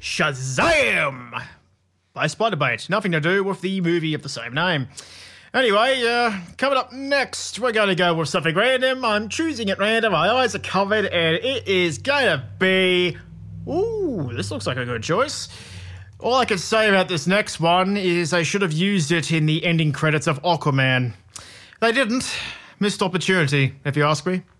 Shazam! By Spider-Bait. Nothing to do with the movie of the same name. Anyway, coming up next, we're going to go with something random. I'm choosing at random. My eyes are covered, and it is going to be... Ooh, this looks like a good choice. All I can say about this next one is they should have used it in the ending credits of Aquaman. They didn't. Missed opportunity, if you ask me.